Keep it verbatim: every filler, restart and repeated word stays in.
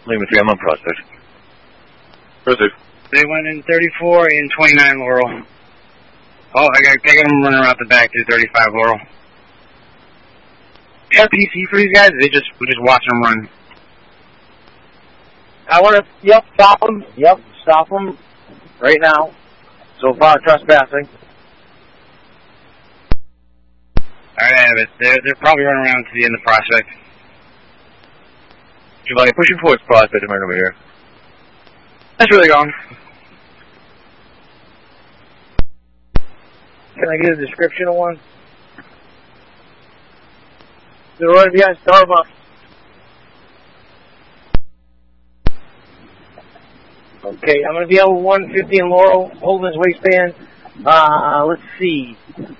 Lima three, I'm on Prospect. Prospect. They went in thirty-four and twenty-nine Laurel. Oh, I got, I got them running around the back to thirty-five Laurel. Do you have P C for these guys? Or they just, we're just watching them run. I want to, yep, stop them. Yep, stop them right now. So far, trespassing. Alright, I have it. They're, they're probably running around to the end of Prospect. Giovanni, pushing towards Prospect, I'm right over here. That's really gone. Can I get a description of one? They're right behind Starbucks. Okay, I'm going to be able one fifty in Laurel, holding his waistband. Uh, let's see.